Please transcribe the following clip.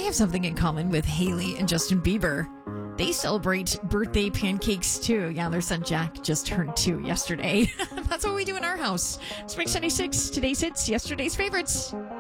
have something in common with Haley and Justin Bieber. They celebrate birthday pancakes too. Yeah, their son Jack just turned 2 yesterday. That's what we do in our house. It's Mix 96, today's hits, yesterday's favorites.